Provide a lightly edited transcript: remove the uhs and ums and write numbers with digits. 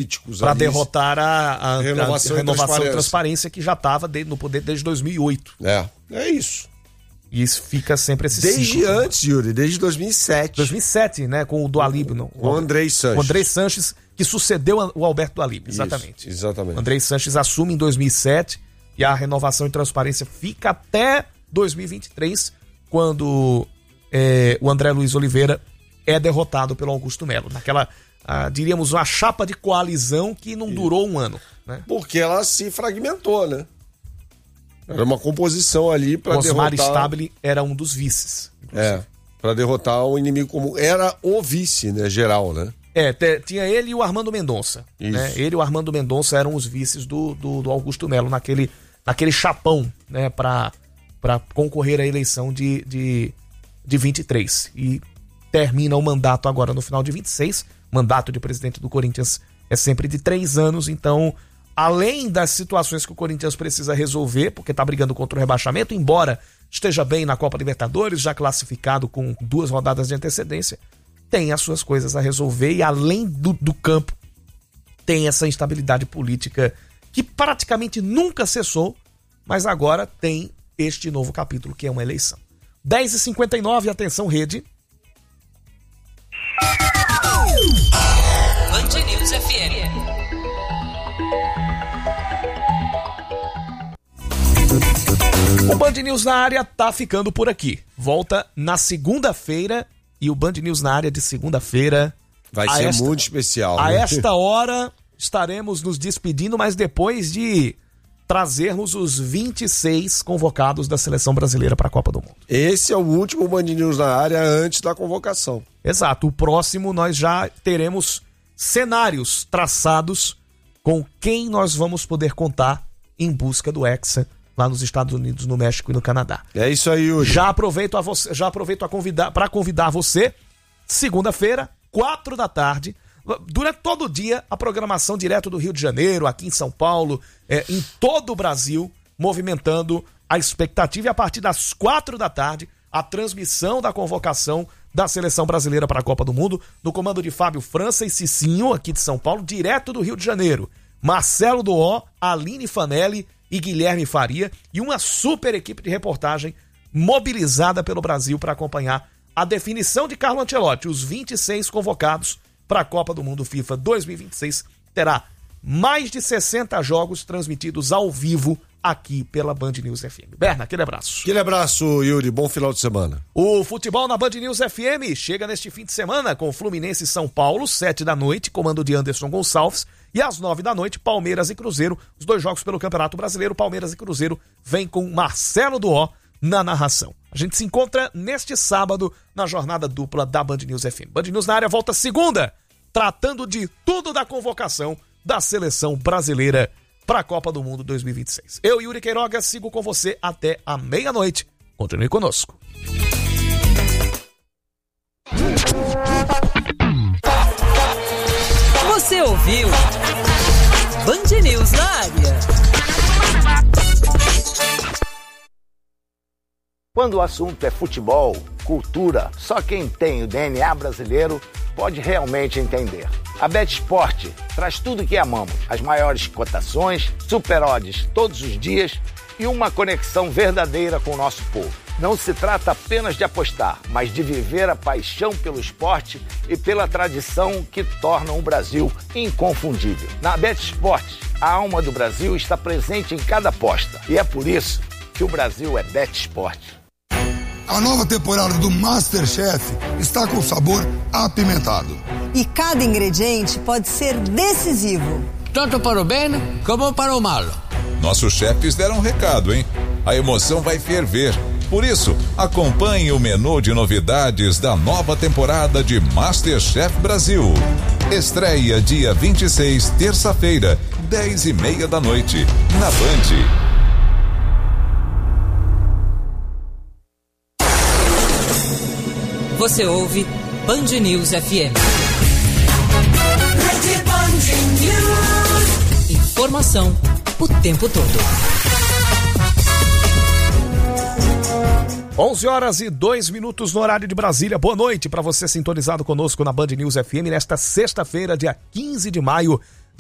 políticos para derrotar a Renovação e Transparência, que já estava no poder desde 2008. É isso. E isso fica sempre esse desde ciclo. Antes, Yuri, desde 2007. 2007, né, com o do Alíbio. Com o Andrei Sanches. O Andrei Sanches, que sucedeu o Alberto do Alíbio, exatamente. Isso, exatamente. O Andrei Sanches assume em 2007 e a Renovação e Transparência fica até 2023, quando o André Luiz Oliveira é derrotado pelo Augusto Melo. Naquela, diríamos, uma chapa de coalizão que não durou um ano. Né? Porque ela se fragmentou, né? Era uma composição ali para derrotar... Osmar Stabile era um dos vices. Para derrotar o inimigo comum. Era o vice, né, geral, né? Tinha ele e o Armando Mendonça. Né? Ele e o Armando Mendonça eram os vices do Augusto Melo naquele chapão, né, para concorrer à eleição de 23. E termina o mandato agora no final de 26. Mandato de presidente do Corinthians é sempre de 3 anos, então... Além das situações que o Corinthians precisa resolver, porque está brigando contra o rebaixamento, embora esteja bem na Copa Libertadores, já classificado com 2 rodadas de antecedência, tem as suas coisas a resolver e além do campo, tem essa instabilidade política que praticamente nunca cessou, mas agora tem este novo capítulo, que é uma eleição. 10h59, atenção rede. Band News FM. O Band News na área tá ficando por aqui. Volta na segunda-feira e o Band News na área de segunda-feira vai ser muito especial. A esta hora estaremos nos despedindo, mas depois de trazermos os 26 convocados da Seleção Brasileira para a Copa do Mundo. Esse é o último Band News na área antes da convocação. Exato. O próximo nós já teremos cenários traçados com quem nós vamos poder contar em busca do Hexa lá nos Estados Unidos, no México e no Canadá. É isso aí, Yuri. Já aproveito para convidar você, segunda-feira, 4h, durante todo o dia, a programação direto do Rio de Janeiro, aqui em São Paulo, em todo o Brasil, movimentando a expectativa. E a partir das 4h, a transmissão da convocação da Seleção Brasileira para a Copa do Mundo, no comando de Fábio França e Cicinho, aqui de São Paulo, direto do Rio de Janeiro. Marcelo Doó, Aline Fanelli e Guilherme Faria, e uma super equipe de reportagem mobilizada pelo Brasil para acompanhar a definição de Carlo Ancelotti. Os 26 convocados para a Copa do Mundo FIFA 2026 terá mais de 60 jogos transmitidos ao vivo aqui pela Band News FM. Berna, aquele abraço. Aquele abraço, Yuri. Bom final de semana. O futebol na Band News FM chega neste fim de semana com Fluminense e São Paulo, 7h, comando de Anderson Gonçalves. E às 9h, Palmeiras e Cruzeiro, os 2 jogos pelo Campeonato Brasileiro. Palmeiras e Cruzeiro vem com Marcelo Doó na narração. A gente se encontra neste sábado na jornada dupla da Band News FM. Band News na área volta segunda, tratando de tudo da convocação da Seleção Brasileira para a Copa do Mundo 2026. Eu, Yuri Queiroga, sigo com você até a meia-noite. Continue conosco. Você ouviu Band News na área. Quando o assunto é futebol, cultura, só quem tem o DNA brasileiro pode realmente entender. A BetSport traz tudo o que amamos, as maiores cotações, super odds todos os dias e uma conexão verdadeira com o nosso povo. Não se trata apenas de apostar, mas de viver a paixão pelo esporte e pela tradição que tornam o Brasil inconfundível. Na BetSport, a alma do Brasil está presente em cada aposta e é por isso que o Brasil é BetSport. A nova temporada do MasterChef está com sabor apimentado. E cada ingrediente pode ser decisivo. Tanto para o bem como para o mal. Nossos chefes deram um recado, hein? A emoção vai ferver. Por isso, acompanhe o menu de novidades da nova temporada de MasterChef Brasil. Estreia dia 26, terça-feira, 10h30 da noite, na Band. Você ouve Band News FM. Informação o tempo todo. 11h02 no horário de Brasília. Boa noite para você sintonizado conosco na Band News FM nesta sexta-feira, dia 15 de maio